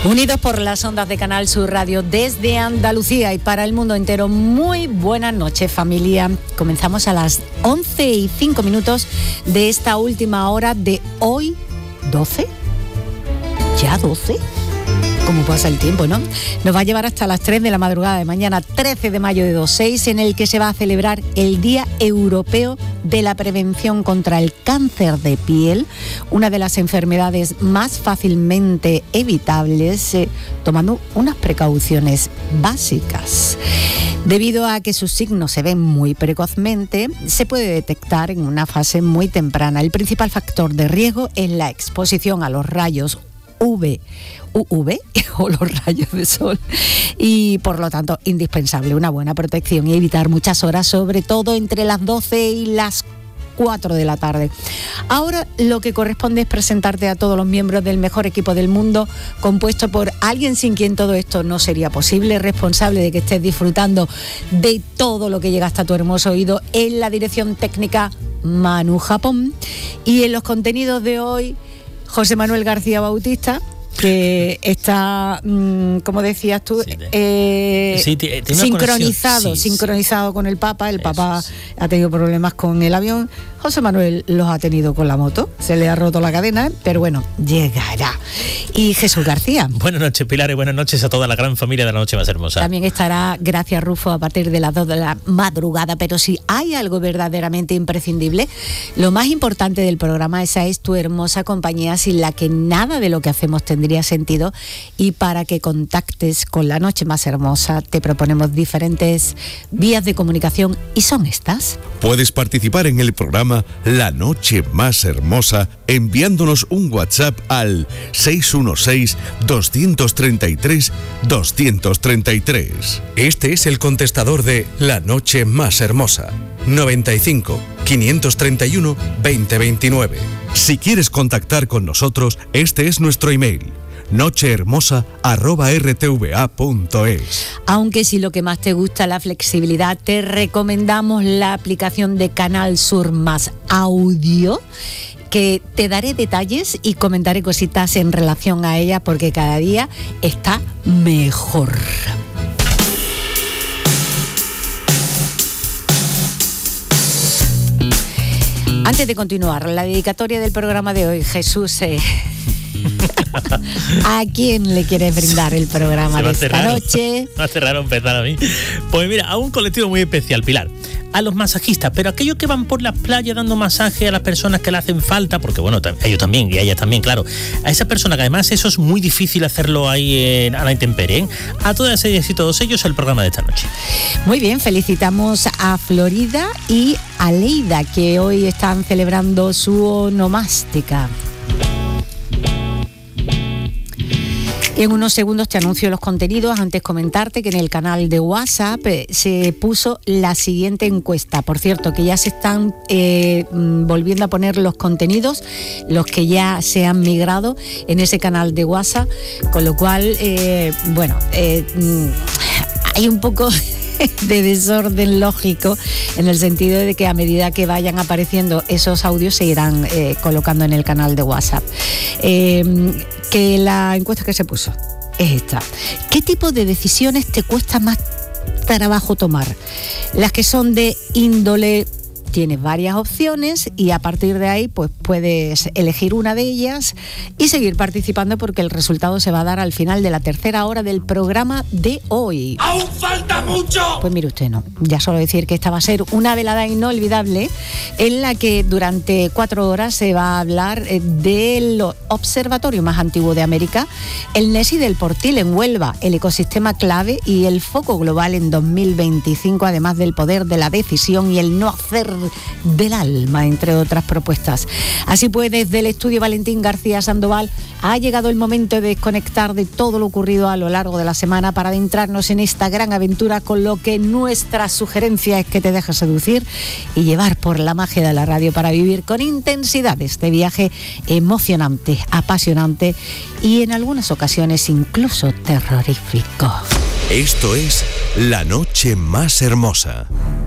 Unidos por las ondas de Canal Sur Radio desde Andalucía y para el mundo entero, muy buenas noches, familia. Comenzamos a las 11:05 de esta última hora de hoy, 12. ¿Ya 12? ¿Cómo pasa el tiempo, no? Nos va a llevar hasta las 3 de la madrugada de mañana, 13 de mayo de 26, en el que se va a celebrar el Día Europeo de la Prevención contra el Cáncer de Piel, una de las enfermedades más fácilmente evitables, tomando unas precauciones básicas. Debido a que sus signos se ven muy precozmente, se puede detectar en una fase muy temprana. El principal factor de riesgo es la exposición a los rayos UV o los rayos de sol, y por lo tanto indispensable una buena protección y evitar muchas horas, sobre todo entre las 12 y las 4 de la tarde. Ahora lo que corresponde es presentarte a todos los miembros del mejor equipo del mundo, compuesto por alguien sin quien todo esto no sería posible, responsable de que estés disfrutando de todo lo que llega hasta tu hermoso oído. En la dirección técnica, Manu Japón, y en los contenidos de hoy, José Manuel García Bautista, que está, como decías tú, sincronizado con el Papa. El Papa ha tenido problemas con el avión. José Manuel los ha tenido con la moto. Se le ha roto la cadena, pero bueno, llegará. Y Jesús García. Buenas noches, Pilar, y buenas noches a toda la gran familia de La Noche Más Hermosa. También estará Gracia Rufo a partir de las 2 de la madrugada. Pero si hay algo verdaderamente imprescindible, lo más importante del programa, esa es tu hermosa compañía, sin la que nada de lo que hacemos tendría sentido. Y para que contactes con La Noche Más Hermosa, te proponemos diferentes vías de comunicación, y son estas. Puedes participar en el programa La Noche Más Hermosa enviándonos un WhatsApp al 616-233-233. Este es el contestador de La Noche Más Hermosa, 95-531-2029. Si quieres contactar con nosotros, este es nuestro email: nochehermosa@rtva.es. Aunque si lo que más te gusta la flexibilidad, te recomendamos la aplicación de Canal Sur Más Audio, que te daré detalles y comentaré cositas en relación a ella, porque cada día está mejor. Antes de continuar, la dedicatoria del programa de hoy, Jesús, ¿a quién le quieres brindar el programa de esta noche? Me hace raro empezar a mí. Pues mira, a un colectivo muy especial, Pilar. A los masajistas, pero aquellos que van por las playas dando masaje a las personas que le hacen falta, porque bueno, ellos también, y ellas también, claro. A esa persona que además eso es muy difícil hacerlo ahí a la intemperie, ¿eh? A todas ellas y todos ellos el programa de esta noche. Muy bien, felicitamos a Florida y a Leida, que hoy están celebrando su onomástica. En unos segundos te anuncio los contenidos. Antes comentarte que en el canal de WhatsApp se puso la siguiente encuesta. Por cierto, que ya se están volviendo a poner los contenidos, los que ya se han migrado en ese canal de WhatsApp, con lo cual, hay un poco de desorden lógico, en el sentido de que a medida que vayan apareciendo esos audios se irán colocando en el canal de WhatsApp. Que la encuesta que se puso es esta: ¿qué tipo de decisiones te cuesta más trabajo tomar? Las que son de índole, tienes varias opciones y a partir de ahí pues puedes elegir una de ellas y seguir participando, porque el resultado se va a dar al final de la tercera hora del programa de hoy. ¡Aún falta mucho! Pues mire usted, no. Ya solo decir que esta va a ser una velada inolvidable en la que durante 4 horas se va a hablar del observatorio más antiguo de América, el NESI del Portil en Huelva, el ecosistema clave y el foco global en 2025, además del poder de la decisión y el no hacer del alma, entre otras propuestas. Así pues, desde el estudio Valentín García Sandoval ha llegado el momento de desconectar de todo lo ocurrido a lo largo de la semana para adentrarnos en esta gran aventura, con lo que nuestra sugerencia es que te dejes seducir y llevar por la magia de la radio para vivir con intensidad este viaje emocionante, apasionante y en algunas ocasiones incluso terrorífico. Esto es La Noche Más Hermosa.